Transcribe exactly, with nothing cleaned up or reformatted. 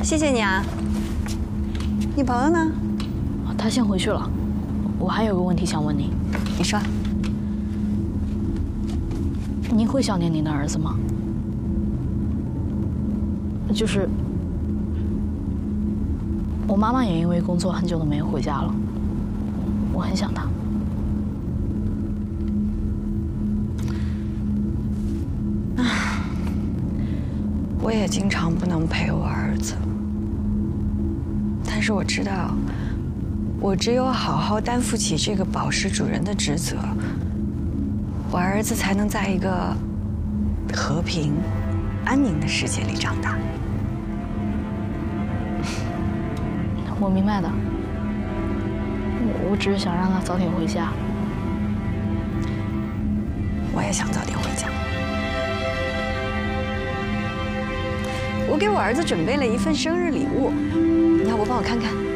谢谢你啊。你朋友呢？ 他先回去了。我还有个问题想问您。 你说。 您会想念您的儿子吗？就是，我妈妈也因为工作很久都没有回家了，我很想她。 唉，我也经常不能陪我儿子，但是我知道，我只有好好担负起这个宝石主人的职责，我儿子才能在一个和平、安宁的世界里长大。 我明白的，我我只是想让他早点回家。 我也想早点回家。我给我儿子准备了一份生日礼物，你要不帮我看看？